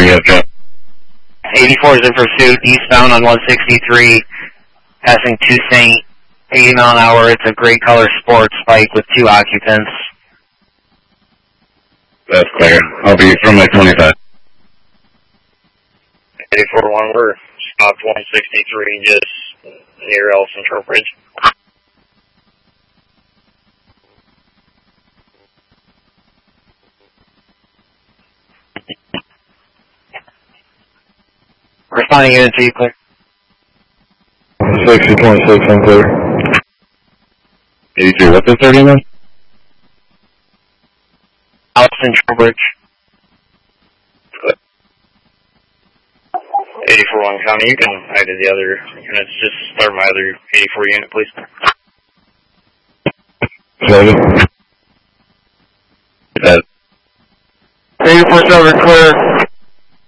you have traffic? 84 is in pursuit, eastbound on 163, passing Toussaint, 80 mile an hour. It's a gray color sports bike with 2 occupants. That's clear. I'll be from like 25. 84-1, we're stopped 163, just near El Central Bridge. Responding unit to you, clear. 60.6, I'm clear. 83, what's the 30 then? El Central Bridge. 84-1 County, you can hide to the other units. Just start my other 84 unit, please. 70. 84-7, clear.